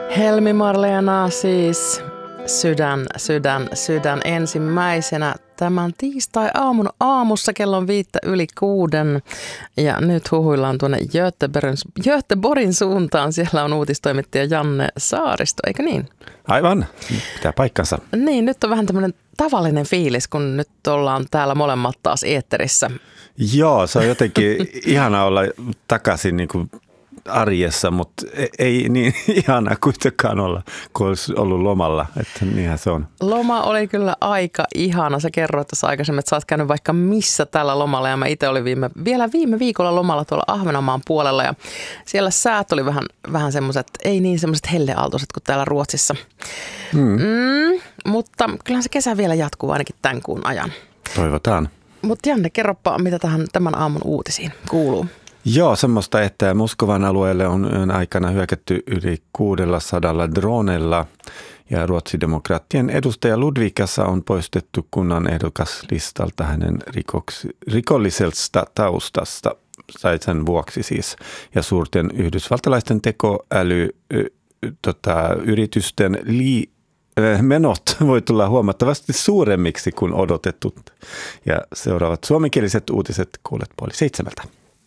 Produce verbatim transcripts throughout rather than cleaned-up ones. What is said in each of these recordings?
Helmi Marleena siis sydän, sydän, sydän ensimmäisenä tämän tiistai-aamun aamussa kello on viittä yli kuuden. Ja nyt huhuillaan tuonne Göteborgin, Göteborgin suuntaan. Siellä on uutistoimittaja Janne Saaristo, eikö niin? Aivan, pitää paikkansa. Niin, nyt on vähän tämmöinen tavallinen fiilis, kun nyt ollaan täällä molemmat taas eetterissä. Joo, se on jotenkin ihana olla takaisin niin kuin arjessa, mutta ei niin ihana kuitenkaan olla, kun olisi ollut lomalla, että niinhän se on. Loma oli kyllä aika ihana. Sä kerroit tässä aikaisemmin, että sä oot käynyt vaikka missä tällä lomalla ja mä itse olin viime, vielä viime viikolla lomalla tuolla Ahvenanmaan puolella ja siellä säät oli vähän, vähän semmoiset, ei niin semmoiset helleaaltoiset kuin täällä Ruotsissa. Mm. Mm, mutta kyllähän se kesä vielä jatkuu ainakin tämän kuun ajan. Toivotaan. Mutta Janne, kerropa, mitä tähän tämän aamun uutisiin kuuluu. Joo, semmoista, että Moskovan alueelle on yön aikana hyökätty yli kuusisataa dronella ja ruotsidemokraattien edustaja Ludvikassa on poistettu kunnan ehdokaslistalta hänen rikoks, rikollisesta taustasta, sai sen vuoksi siis, ja suurten yhdysvaltalaisten tekoäly y, tota, yritysten lii, menot voi tulla huomattavasti suuremmiksi kuin odotettu. Ja seuraavat suomenkieliset uutiset kuulet puoli seitsemältä.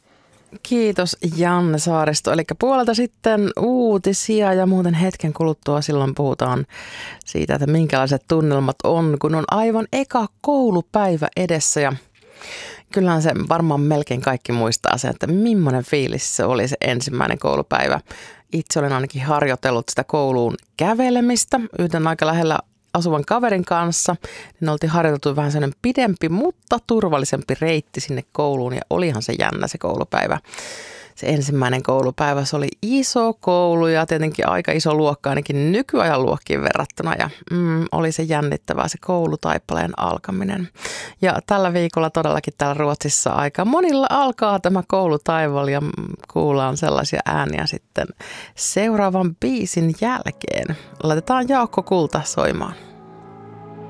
Kiitos Janne Saaristo. Eli puolelta sitten uutisia ja muuten hetken kuluttua silloin puhutaan siitä, että minkälaiset tunnelmat on, kun on aivan eka koulupäivä edessä ja kyllähän se varmaan melkein kaikki muistaa se, että millainen fiilis se oli se ensimmäinen koulupäivä. Itse olen ainakin harjoitellut sitä kouluun kävelemistä yhden aika lähellä asuvan kaverin kanssa, niin oltiin harjoiteltu vähän sellainen pidempi, mutta turvallisempi reitti sinne kouluun ja olihan se jännä se koulupäivä. Se ensimmäinen koulupäivä, se oli iso koulu ja tietenkin aika iso luokka ainakin nykyajan luokkiin verrattuna ja mm, oli se jännittävää se koulutaipaleen alkaminen. Ja tällä viikolla todellakin täällä Ruotsissa aika monilla alkaa tämä koulutaival ja kuullaan sellaisia ääniä sitten seuraavan biisin jälkeen. Laitetaan Jaakko Kulta soimaan.